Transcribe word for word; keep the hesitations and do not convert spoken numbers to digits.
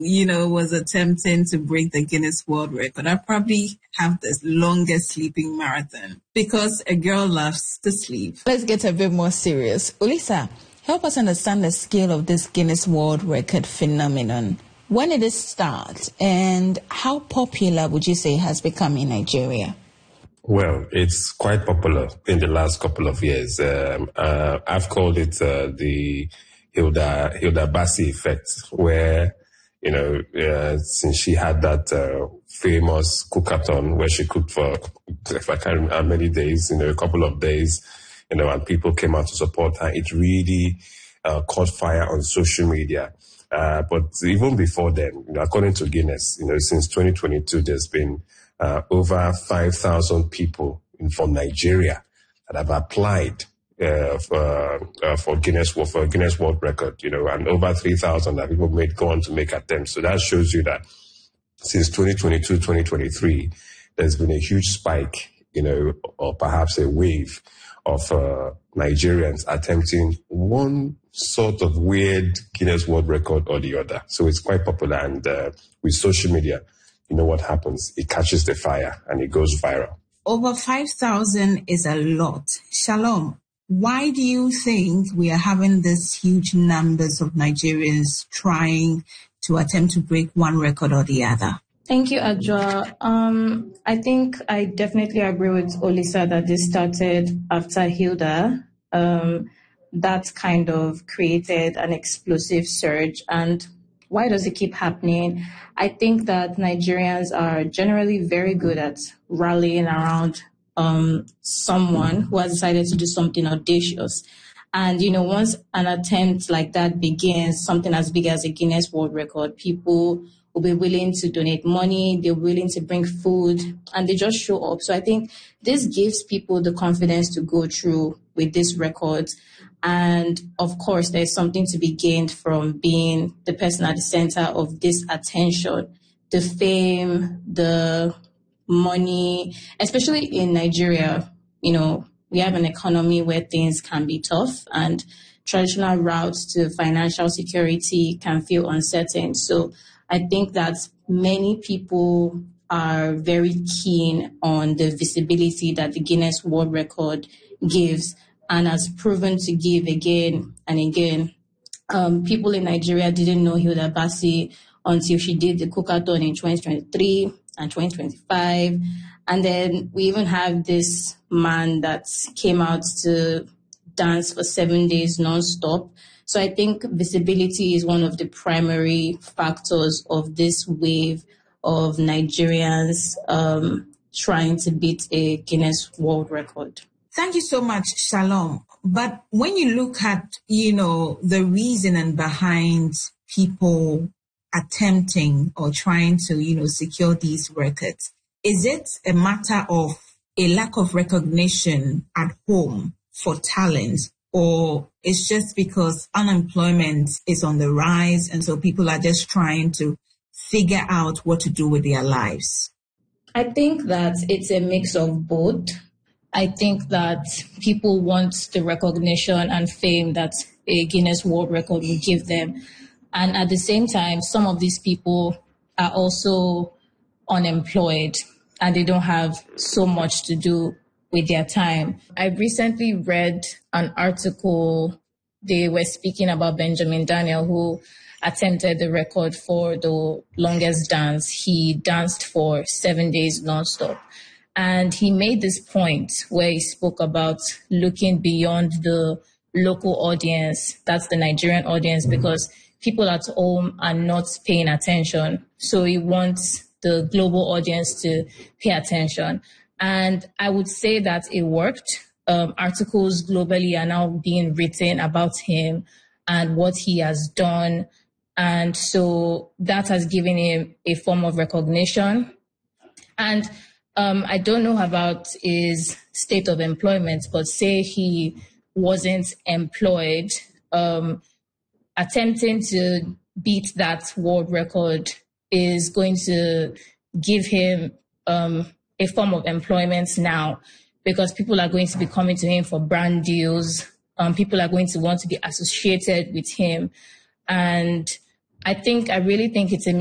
you know, was attempting to break the Guinness World Record, I probably have the longest sleeping marathon because a girl loves to sleep. Let's get a bit more serious. Olisa, help us understand the scale of this Guinness World Record phenomenon. When did it start and how popular would you say it has become in Nigeria? Well, it's quite popular in the last couple of years. Um, uh, I've called it uh, the Hilda Hilda Baci effect, where, you know, uh, since she had that uh, famous cookathon where she cooked for, if I can't remember how many days, you know, a couple of days, you know, and people came out to support her, it really uh, caught fire on social media. Uh, but even before then, you know, according to Guinness, you know, since twenty twenty-two, there's been uh, over five thousand people in, from Nigeria that have applied uh, for, uh, for Guinness for Guinness World Record, you know, and over three thousand that people made go on to make attempts. So that shows you that since twenty twenty-two, twenty twenty-three, there's been a huge spike, you know, or perhaps a wave of uh, Nigerians attempting one sort of weird Guinness World Record or the other. So it's quite popular. And uh, with social media, you know what happens? It catches the fire and it goes viral. Over five thousand is a lot. Shalom, why do you think we are having this huge numbers of Nigerians trying to attempt to break one record or the other? Thank you, Adjoa. Um, I think I definitely agree with Olisa that this started after Hilda. Um, that kind of created an explosive surge. And why does it keep happening? I think that Nigerians are generally very good at rallying around um, someone who has decided to do something audacious. And, you know, once an attempt like that begins, something as big as a Guinness World Record, people will be willing to donate money, they're willing to bring food, and they just show up. So I think this gives people the confidence to go through with this record. And of course, there's something to be gained from being the person at the center of this attention, the fame, the money, especially in Nigeria. You know, we have an economy where things can be tough and traditional routes to financial security can feel uncertain. So I think that many people are very keen on the visibility that the Guinness World Record gives and has proven to give again and again. Um, people in Nigeria didn't know Hilda Baci until she did the cookathon in twenty twenty-three and twenty twenty-five. And then we even have this man that came out to dance for seven days nonstop. So I think visibility is one of the primary factors of this wave of Nigerians um, trying to beat a Guinness World Record. Thank you so much, Shalom. But when you look at, you know, the reasoning behind people attempting or trying to, you know, secure these records, is it a matter of a lack of recognition at home for talent, or it's just because unemployment is on the rise and so people are just trying to figure out what to do with their lives? I think that it's a mix of both. I think that people want the recognition and fame that a Guinness World Record will give them. And at the same time, some of these people are also unemployed and they don't have so much to do with their time. I recently read an article. They were speaking about Benjamin Daniel, who attempted the record for the longest dance. He danced for seven days nonstop. And he made this point where he spoke about looking beyond the local audience, that's the Nigerian audience, because people at home are not paying attention. So he wants the global audience to pay attention. And I would say that it worked. Um, articles globally are now being written about him and what he has done. And so that has given him a form of recognition. And um, I don't know about his state of employment, but say he wasn't employed, um, attempting to beat that world record is going to give him um, a form of employment now, because people are going to be coming to him for brand deals. Um, people are going to want to be associated with him. And I think, I really think it's a